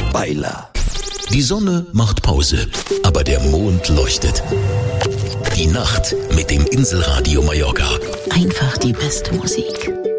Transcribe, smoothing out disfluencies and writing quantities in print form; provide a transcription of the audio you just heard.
Baila. Die Sonne macht Pause, aber der Mond leuchtet. Die Nacht mit dem Inselradio Mallorca. Einfach die beste Musik.